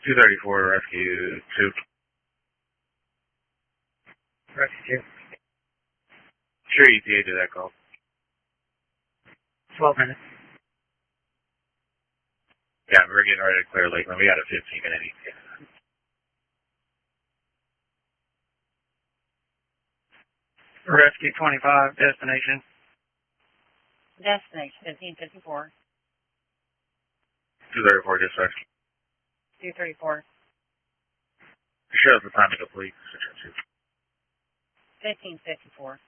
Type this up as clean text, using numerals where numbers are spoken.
234, rescue 2. Rescue 2. Sure, ETA did that call. 12 minutes. Yeah, we're getting ready to clear Lakeland. We got a 15-minute ETA. Rescue 25, destination. Destination 1554. 234, dispatch. 234. Show us the time to complete. 1554.